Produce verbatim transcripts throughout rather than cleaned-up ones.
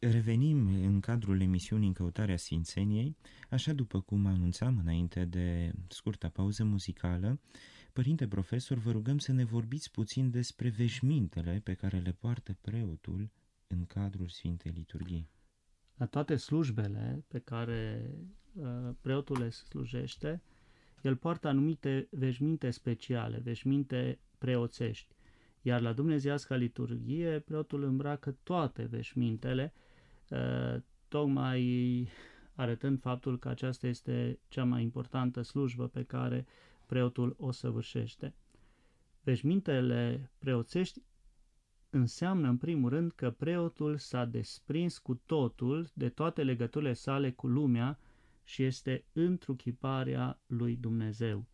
Revenim în cadrul emisiunii În căutarea Sfințeniei, așa după cum anunțam înainte de scurta pauză muzicală. Părinte profesor, vă rugăm să ne vorbiți puțin despre veșmintele pe care le poartă preotul în cadrul Sfintei Liturghii. La toate slujbele pe care uh, preotul le slujește, el poartă anumite veșminte speciale, veșminte preoțești. Iar la dumnezeiasca liturghie, preotul îmbracă toate veșmintele, uh, tocmai arătând faptul că aceasta este cea mai importantă slujbă pe care preotul o săvârșește. Veșmintele preoțești înseamnă, în primul rând, că preotul s-a desprins cu totul de toate legăturile sale cu lumea și este întruchiparea lui Dumnezeu.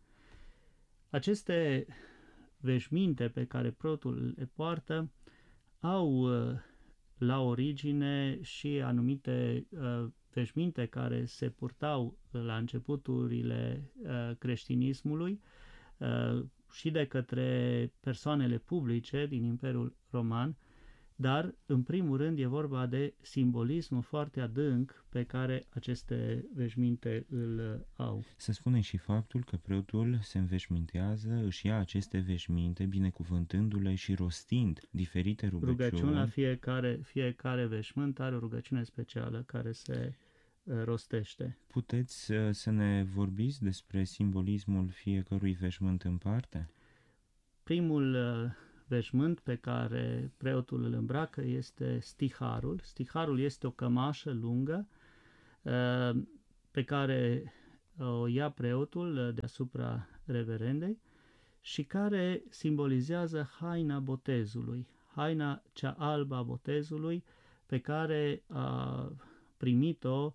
Aceste veșminte pe care preotul le poartă au la origine și anumite uh, veșminte care se purtau la începuturile uh, creștinismului uh, și de către persoanele publice din Imperiul Roman, dar, în primul rând, e vorba de simbolismul foarte adânc pe care aceste veșminte îl au. Să spunem și faptul că preotul se înveșmintează, își ia aceste veșminte, binecuvântându-le și rostind diferite rugăciuni. Rugăciuni la fiecare, fiecare veșmânt are o rugăciune specială care se uh, rostește. Puteți uh, să ne vorbiți despre simbolismul fiecărui veșmânt în parte? Primul uh, veșmânt pe care preotul îl îmbracă este stiharul. Stiharul este o cămașă lungă uh, pe care o ia preotul deasupra reverendei și care simbolizează haina botezului, haina cea albă a botezului pe care a primit-o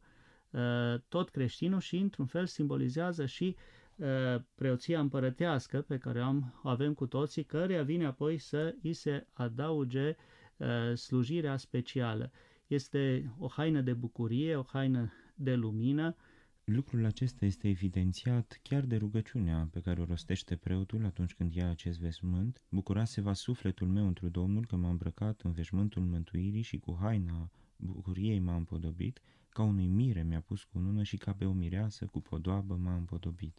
tot creștinul și, într-un fel, simbolizează și preoția împărătească pe care am, o avem cu toții, căreia vine apoi să îi se adauge slujirea specială. Este o haină de bucurie, o haină de lumină. Lucrul acesta este evidențiat chiar de rugăciunea pe care o rostește preotul atunci când ia acest veșmânt. Bucurase va sufletul meu întru Domnul că m-a îmbrăcat în veșmântul mântuirii și cu haina bucuriei m-a împodobit, ca unui mire mi-a pus cunună și ca pe o mireasă cu podoabă m-a împodobit.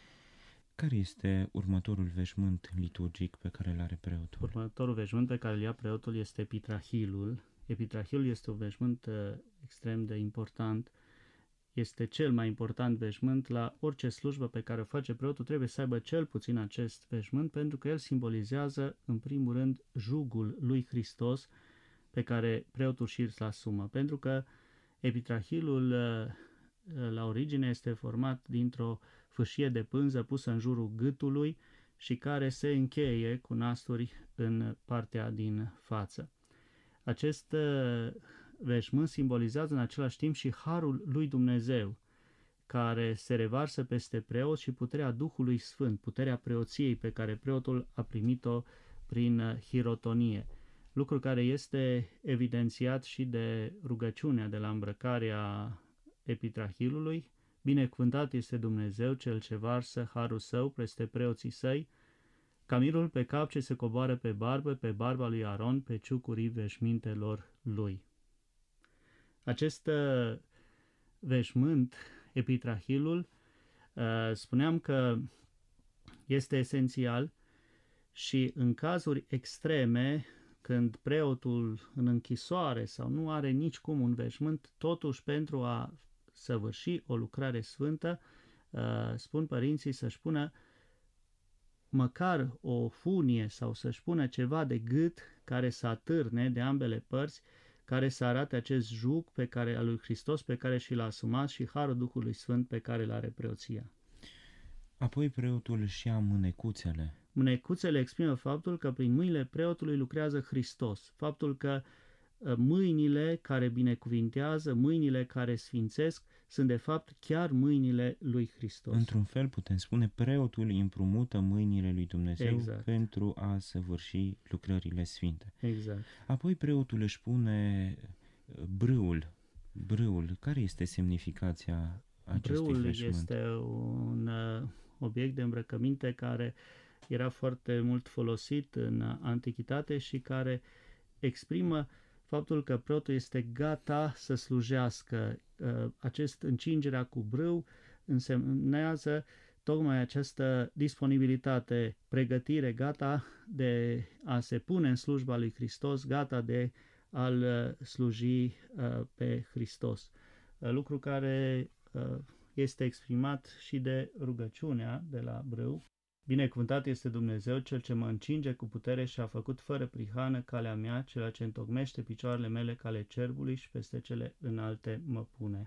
Care este următorul veșmânt liturgic pe care îl are preotul? Următorul veșmânt pe care îl ia preotul este epitrahilul. Epitrahilul este un veșmânt uh, extrem de important. Este cel mai important veșmânt. La orice slujbă pe care o face preotul trebuie să aibă cel puțin acest veșmânt, pentru că el simbolizează, în primul rând, jugul lui Hristos pe care preotul și-l asumă. Pentru că epitrahilul la origine este format dintr-o fâșie de pânză pusă în jurul gâtului și care se încheie cu nasturi în partea din față. Acest veșmânt simbolizează în același timp și harul lui Dumnezeu, care se revarsă peste preot, și puterea Duhului Sfânt, puterea preoției pe care preotul a primit-o prin hirotonie. Lucru care este evidențiat și de rugăciunea de la îmbrăcarea epitrahilului. Binecuvântat este Dumnezeu, cel ce varsă harul său peste preoții săi, ca mirul pe cap ce se coboară pe barbă, pe barba lui Aron, pe ciucurii veșmintelor lui. Acest veșmânt, epitrahilul, spuneam că este esențial și în cazuri extreme, când preotul în închisoare sau nu are nicicum un veșmânt, totuși pentru a săvârși o lucrare sfântă, spun părinții să-și pună măcar o funie sau să-și pună ceva de gât care să atârne de ambele părți, care să arate acest jug pe care, al lui Hristos pe care și l-a asumat și harul Duhului Sfânt pe care l-are preoția. Apoi preotul își ia mânecuțele. Mânecuțele exprimă faptul că prin mâinile preotului lucrează Hristos, faptul că mâinile care binecuvintează, mâinile care sfințesc, sunt de fapt chiar mâinile lui Hristos. Într-un fel putem spune, preotul împrumută mâinile lui Dumnezeu exact. pentru a săvârși lucrările sfinte. Exact. Apoi preotul își pune brâul. Brâul, care este semnificația acestui Brâul veșmânt? Este un uh, obiect de îmbrăcăminte care era foarte mult folosit în antichitate și care exprimă faptul că preotul este gata să slujească. Acest încingerea cu brâu însemnează tocmai această disponibilitate, pregătire, gata de a se pune în slujba lui Hristos, gata de a-L sluji pe Hristos. Lucru care este exprimat și de rugăciunea de la brâu. Binecuvântat este Dumnezeu, Cel ce mă încinge cu putere și a făcut fără prihană calea mea, Cel ce întocmește picioarele mele cale cerbului și peste cele înalte mă pune.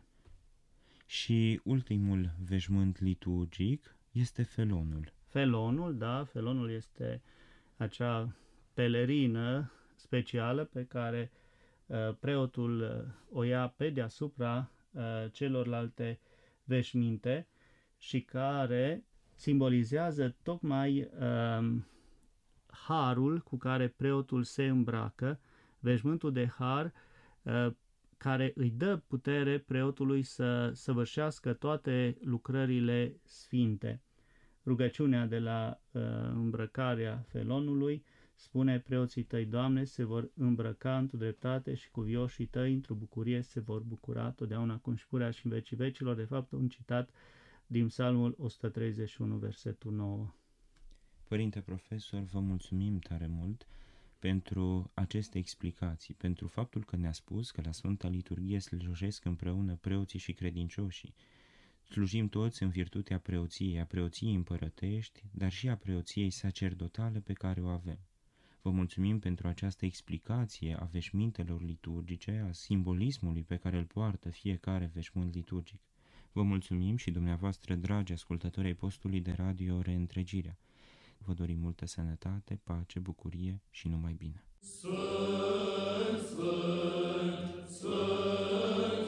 Și ultimul veșmânt liturgic este felonul. Felonul, da, felonul este acea pelerină specială pe care uh, preotul uh, o ia pe deasupra uh, celorlalte veșminte și care simbolizează tocmai uh, harul cu care preotul se îmbracă, veșmântul de har uh, care îi dă putere preotului să săvârșească toate lucrările sfinte. Rugăciunea de la uh, îmbrăcarea felonului spune: preoții tăi, Doamne, se vor îmbrăca într-o dreptate și cuvioșii tăi într-o bucurie se vor bucura totdeauna acum și purea și în vecii vecilor. De fapt, un citat din Psalmul o sută treizeci și unu, versetul nouă. Părinte profesor, vă mulțumim tare mult pentru aceste explicații, pentru faptul că ne-a spus că la Sfânta Liturghie slujesc împreună preoții și credincioșii. Slujim toți în virtutea preoției, a preoției împărătești, dar și a preoției sacerdotale pe care o avem. Vă mulțumim pentru această explicație a veșmintelor liturgice, a simbolismului pe care îl poartă fiecare veșmânt liturgic. Vă mulțumim și dumneavoastră, dragi ascultători ai postului de radio Reîntregirea. Vă dorim multă sănătate, pace, bucurie și numai bine. Sfânt, Sfânt, Sfânt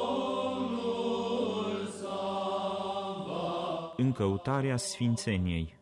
Domnul Sava. În căutarea sfințeniei.